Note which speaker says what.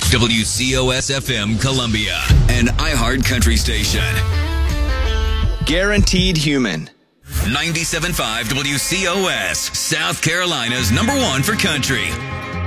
Speaker 1: WCOS FM Columbia, an iHeart country station.
Speaker 2: Guaranteed Human.
Speaker 1: 97.5 WCOS, South Carolina's #1 for country.